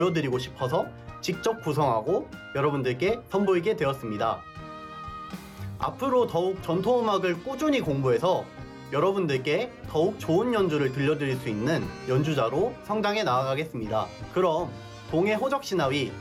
보여드리고 싶어서 직접 구성하고 여러분들께 선보이게 되었습니다. 앞으로 더욱 전통음악을 꾸준히 공부해서 여러분들께 더욱 좋은 연주를 들려드릴 수 있는 연주자로 성장해 나아가겠습니다. 그럼 동해 호적신화위